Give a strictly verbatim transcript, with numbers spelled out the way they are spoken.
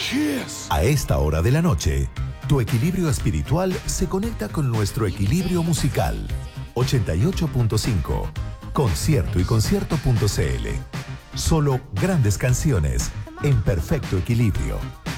Cheers. A esta hora de la noche, tu equilibrio espiritual se conecta con nuestro equilibrio musical. ochenta y ocho punto cinco. Concierto y concierto punto c l. Solo grandes canciones en perfecto equilibrio.